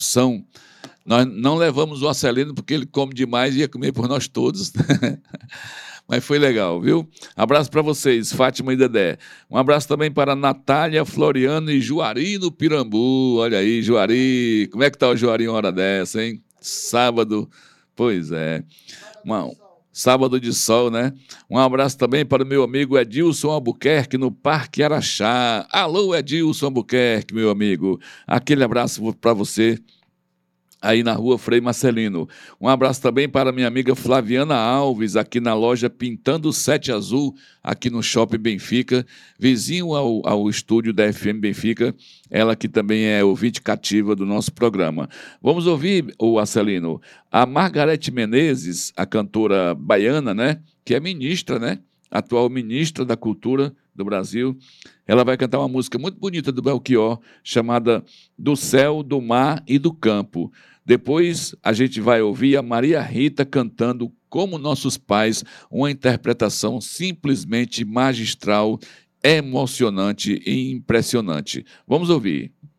opção. Nós não levamos o Acelino porque ele come demais e ia comer por nós todos. Mas foi legal, viu? Abraço para vocês, Fátima e Dedé. Um abraço também para Natália, Floriano e Juari no Pirambu. Olha aí, Juari. Como é que tá o Juari uma hora dessa, hein? Sábado. Pois é. Sábado de sol, né? Um abraço também para o meu amigo Edilson Albuquerque, no Parque Araxá. Alô, Edilson Albuquerque, meu amigo. Aquele abraço para você aí na rua Frei Marcelino. Um abraço também para minha amiga Flaviana Alves, aqui na loja Pintando Sete Azul, aqui no Shopping Benfica, vizinho ao estúdio da FM Benfica, ela que também é ouvinte cativa do nosso programa. Vamos ouvir, o Acelino, a Margarete Menezes, a cantora baiana, né, que é ministra, né, atual ministra da Cultura do Brasil. Ela vai cantar uma música muito bonita do Belchior, chamada Do Céu, do Mar e do Campo. Depois a gente vai ouvir a Maria Rita cantando Como Nossos Pais, uma interpretação simplesmente magistral, emocionante e impressionante. Vamos ouvir.